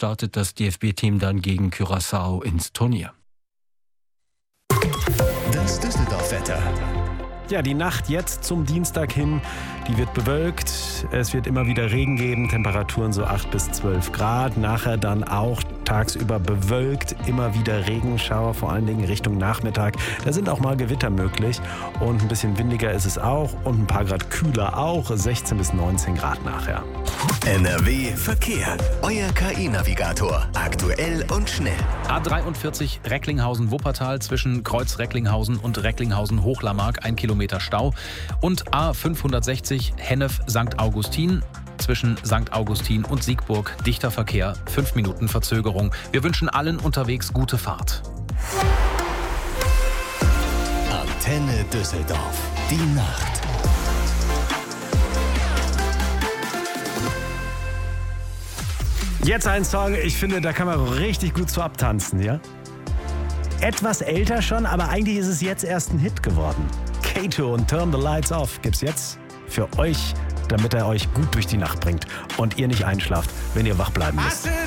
startet das DFB-Team dann gegen Curaçao ins Turnier. Das Düsseldorf-Wetter. Ja, die Nacht jetzt zum Dienstag hin, die wird bewölkt. Es wird immer wieder Regen geben, Temperaturen so 8 bis 12 Grad. Nachher dann auch tagsüber bewölkt, immer wieder Regenschauer, vor allen Dingen Richtung Nachmittag. Da sind auch mal Gewitter möglich und ein bisschen windiger ist es auch und ein paar Grad kühler auch, 16 bis 19 Grad nachher. NRW Verkehr. Euer KI-Navigator. Aktuell und schnell. A43 Recklinghausen-Wuppertal zwischen Kreuz Recklinghausen und Recklinghausen-Hochlarmark 1 Kilometer Stau. Und A560 Hennef-St. Augustin zwischen St. Augustin und Siegburg dichter Verkehr, 5 Minuten Verzögerung. Wir wünschen allen unterwegs gute Fahrt. Antenne Düsseldorf. Die Nacht. Jetzt ein Song, ich finde, da kann man richtig gut zu abtanzen, ja? Etwas älter schon, aber eigentlich ist es jetzt erst ein Hit geworden. Kato und Turn the Lights Off gibt's jetzt für euch, damit er euch gut durch die Nacht bringt und ihr nicht einschlaft, wenn ihr wach bleiben müsst.